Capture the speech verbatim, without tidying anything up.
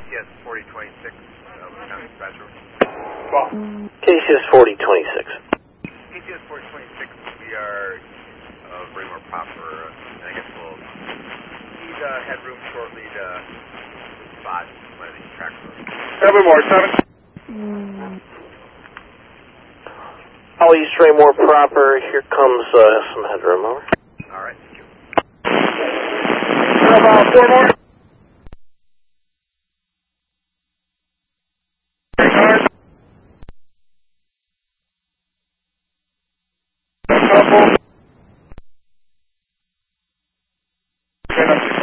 C S forty twenty-six, uh, Lieutenant Dispatcher. Well, K C S forty twenty-six. K C S forty twenty-six, we are uh, very more proper, uh, I guess we'll need uh, headroom shortly to spot one of these track roads. seven more, seven. All East Raymore proper, here comes uh, some headroom, over. Alright, thank you. About four more. A couple.